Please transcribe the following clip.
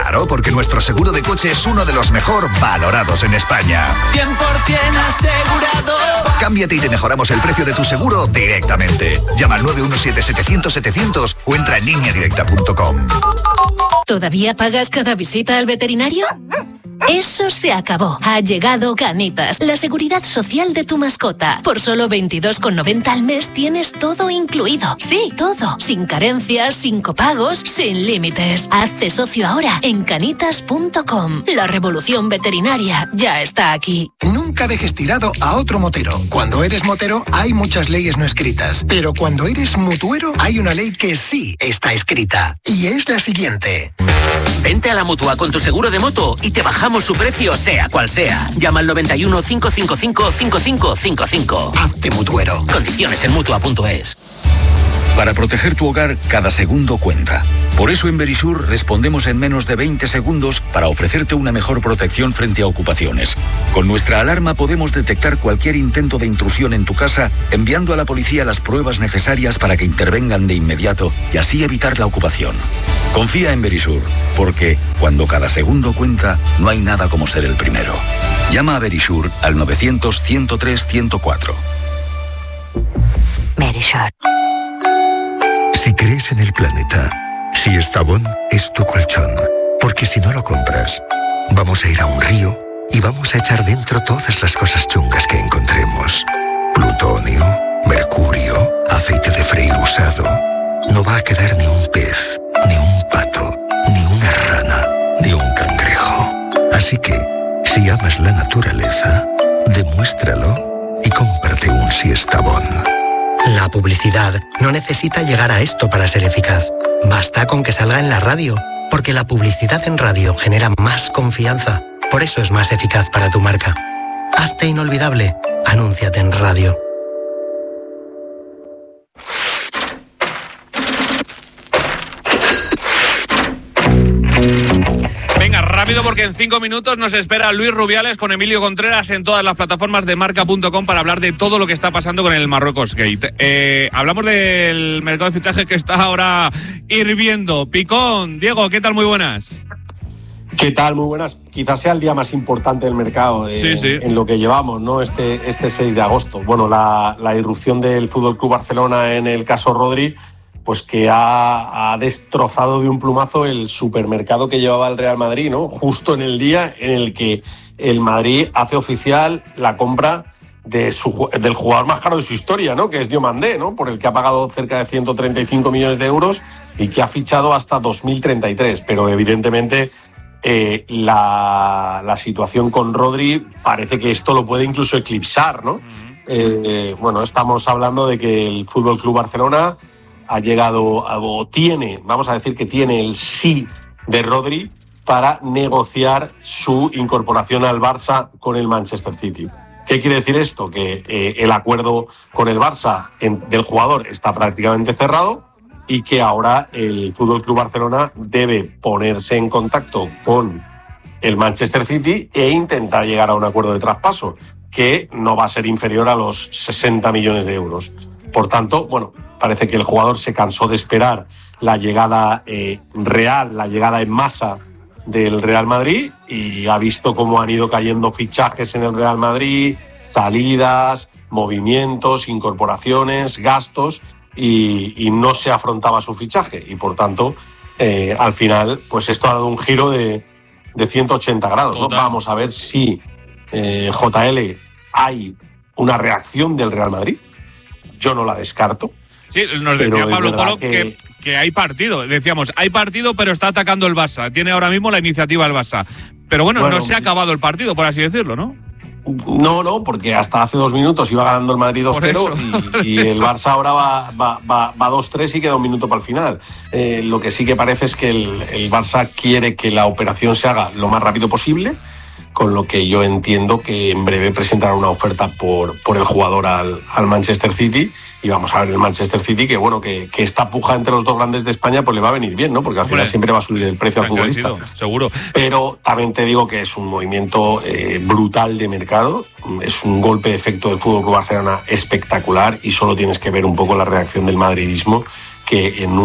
Claro, porque nuestro seguro de coche es uno de los mejor valorados en España. 100% asegurado. Cámbiate y te mejoramos el precio de tu seguro directamente. Llama al 917-700-700 o entra en lineadirecta.com. ¿Todavía pagas cada visita al veterinario? Eso se acabó. Ha llegado Canitas, la seguridad social de tu mascota. Por solo 22,90 al mes tienes todo incluido. Sí, todo. Sin carencias, sin copagos, sin límites. Hazte socio ahora en canitas.com. La revolución veterinaria ya está aquí. Nunca dejes tirado a otro motero. Cuando eres motero hay muchas leyes no escritas. Pero cuando eres mutuero hay una ley que sí está escrita. Y es la siguiente. Vente a la Mutua con tu seguro de moto y te bajamos su precio sea cual sea. Llama al 91 555 5555. Hazte mutuero. Condiciones en Mutua.es. Para proteger tu hogar, cada segundo cuenta. Por eso en Verisur respondemos en menos de 20 segundos para ofrecerte una mejor protección frente a ocupaciones. Con nuestra alarma podemos detectar cualquier intento de intrusión en tu casa, enviando a la policía las pruebas necesarias para que intervengan de inmediato y así evitar la ocupación. Confía en Verisur, porque cuando cada segundo cuenta, no hay nada como ser el primero. Llama a Verisur al 900-103-104. Verisur. Si crees en el planeta, Siestabón es tu colchón, porque si no lo compras, vamos a ir a un río y vamos a echar dentro todas las cosas chungas que encontremos. Plutonio, mercurio, aceite de freír usado. No va a quedar ni un pez, ni un pato, ni una rana, ni un cangrejo. Así que, si amas la naturaleza, demuéstralo y cómprate un Siestabón. La publicidad no necesita llegar a esto para ser eficaz. Basta con que salga en la radio, porque la publicidad en radio genera más confianza. Por eso es más eficaz para tu marca. Hazte inolvidable. Anúnciate en radio. Venga, rápido porque en 5 minutos nos espera Luis Rubiales con Emilio Contreras en todas las plataformas de marca.com para hablar de todo lo que está pasando con el Marruecos Gate. Hablamos del mercado de fichajes que está ahora hirviendo. Picón, Diego, ¿qué tal? Muy buenas. ¿Qué tal? Muy buenas. Quizás sea el día más importante del mercado sí. En lo que llevamos, ¿no? Este 6 de agosto. Bueno, la irrupción del FC Barcelona en el caso Rodri, pues que ha destrozado de un plumazo el supermercado que llevaba el Real Madrid, ¿no? Justo en el día en el que el Madrid hace oficial la compra del jugador más caro de su historia, ¿no? Que es Diomandé, ¿no? Por el que ha pagado cerca de 135 millones de euros y que ha fichado hasta 2033. Pero evidentemente la situación con Rodri parece que esto lo puede incluso eclipsar, ¿no? Bueno, estamos hablando de que el FC Barcelona ha llegado o tiene, vamos a decir que tiene el sí de Rodri para negociar su incorporación al Barça con el Manchester City. ¿Qué quiere decir esto? Que el acuerdo con el Barça del jugador está prácticamente cerrado y que ahora el FC Barcelona debe ponerse en contacto con el Manchester City e intentar llegar a un acuerdo de traspaso que no va a ser inferior a los 60 millones de euros. Por tanto, bueno, parece que el jugador se cansó de esperar la llegada real, la llegada en masa del Real Madrid y ha visto cómo han ido cayendo fichajes en el Real Madrid, salidas, movimientos, incorporaciones, gastos y no se afrontaba su fichaje y por tanto al final pues esto ha dado un giro de 180 grados, ¿no? Vamos a ver si JL hay una reacción del Real Madrid. Yo no la descarto. Sí, nos decía Pablo Polo que hay partido. Decíamos, hay partido, pero está atacando el Barça. Tiene ahora mismo la iniciativa el Barça. Pero bueno, no se ha acabado el partido, por así decirlo, ¿no? No, porque hasta hace 2 minutos iba ganando el Madrid 2-0 y el Barça ahora va 2-3 y queda un minuto para el final. Lo que sí que parece es que el Barça quiere que la operación se haga lo más rápido posible, con lo que yo entiendo que en breve presentará una oferta por el jugador al Manchester City y vamos a ver el Manchester City que bueno que esta puja entre los dos grandes de España pues le va a venir bien, ¿no? Porque al final siempre va a subir el precio al futbolista. Seguro. Pero también te digo que es un movimiento brutal de mercado, es un golpe de efecto del FC Barcelona espectacular y solo tienes que ver un poco la reacción del madridismo que en